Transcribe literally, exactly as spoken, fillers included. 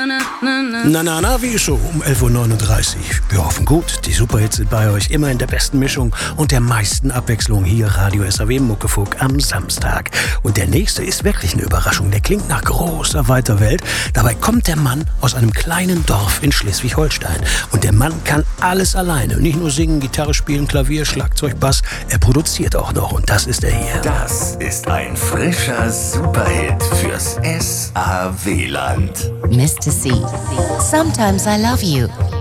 Na, na, na, wie ist so? Um elf Uhr neununddreißig. Wir hoffen gut. Die Superhits sind bei euch immer in der besten Mischung und der meisten Abwechslung. Hier Radio S A W Muckefuck am Samstag. Und der nächste ist wirklich eine Überraschung. Der klingt nach großer, weiter Welt. Dabei kommt der Mann aus einem kleinen Dorf in Schleswig-Holstein. Und der Mann kann alles alleine. Nicht nur singen, Gitarre spielen, Klavier, Schlagzeug, Bass. Er produziert auch noch. Und das ist er hier. Das ist ein frischer Superhit fürs S A W-Land. Mister C. Sometimes I love you.